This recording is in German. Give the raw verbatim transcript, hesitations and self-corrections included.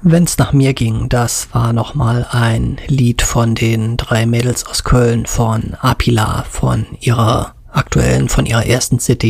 Wenn's nach mir ging, das war nochmal ein Lied von den drei Mädels aus Köln, von Apila, von ihrer aktuellen, von ihrer ersten C D.